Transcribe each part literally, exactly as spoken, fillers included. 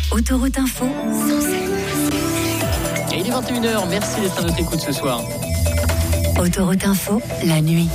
Autoroute Info, Et il est vingt et une heures, merci d'être à notre écoute ce soir. Autoroute Info, la nuit.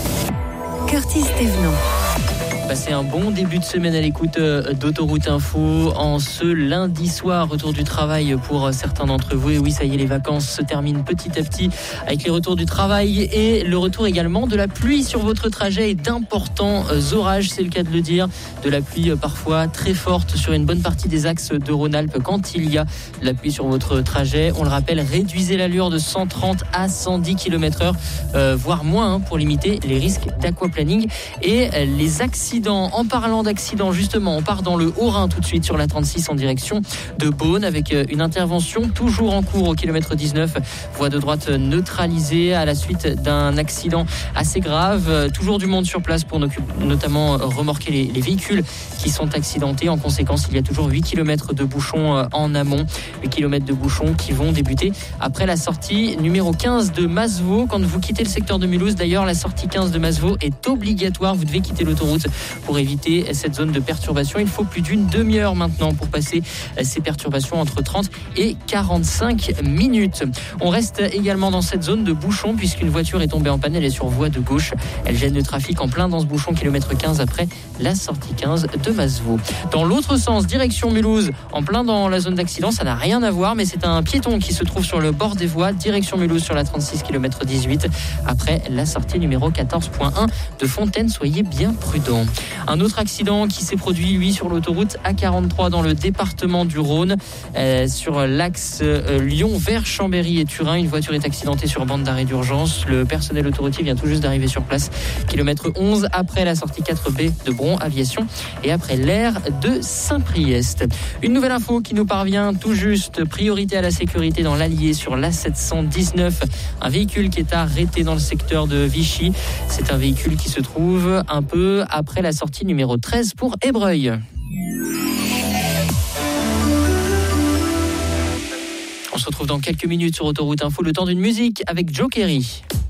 Curtis Thévenot. Passez un bon début de semaine à l'écoute d'Autoroute Info en ce lundi soir, retour du travail pour certains d'entre vous. Et oui, ça y est, les vacances se terminent petit à petit avec les retours du travail et le retour également de la pluie sur votre trajet et d'importants orages, c'est le cas de le dire. De la pluie parfois très forte sur une bonne partie des axes de Rhône-Alpes quand il y a de la pluie sur votre trajet. On le rappelle, réduisez l'allure de cent trente à cent dix kilomètres heure, euh, voire moins, hein, pour limiter les risques d'aquaplaning et les accidents. En parlant d'accidents, justement, on part dans le Haut-Rhin tout de suite sur la trente-six en direction de Beaune avec une intervention toujours en cours au kilomètre dix-neuf. Voie de droite neutralisée à la suite d'un accident assez grave. Toujours du monde sur place pour notamment remorquer les, les véhicules qui sont accidentés. En conséquence, il y a toujours huit kilomètres de bouchons en amont. huit kilomètres de bouchons qui vont débuter après la sortie numéro quinze de Masevaux. Quand vous quittez le secteur de Mulhouse, d'ailleurs, la sortie quinze de Masevaux est obligatoire. Vous devez quitter l'autoroute pour éviter cette zone de perturbation. Il faut plus d'une demi-heure maintenant pour passer ces perturbations entre trente et quarante-cinq minutes. On reste également dans cette zone de bouchon puisqu'une voiture est tombée en panne. Elle est sur voie de gauche. Elle gêne le trafic en plein dans ce bouchon kilomètre quinze après la sortie quinze de Masevaux. Dans l'autre sens, direction Mulhouse, en plein dans la zone d'accident, ça n'a rien à voir, mais c'est un piéton qui se trouve sur le bord des voies, direction Mulhouse sur la trente-six kilomètre dix-huit après la sortie numéro quatorze point un de Fontaine. Soyez bien prudents. Un autre accident qui s'est produit, lui, sur l'autoroute A quarante-trois dans le département du Rhône, euh, sur l'axe euh, Lyon vers Chambéry et Turin. Une voiture est accidentée sur bande d'arrêt d'urgence. Le personnel autoroutier vient tout juste d'arriver sur place. Kilomètre onze après la sortie quatre B de Bron Aviation et après l'aire de Saint-Priest. Une nouvelle info qui nous parvient tout juste. Priorité à la sécurité dans l'Allier sur l'A sept cent dix-neuf. Un véhicule qui est arrêté dans le secteur de Vichy. C'est un véhicule qui se trouve un peu après la sortie numéro treize pour Ébreuil. On se retrouve dans quelques minutes sur Autoroute Info, le temps d'une musique avec Joe Kerry.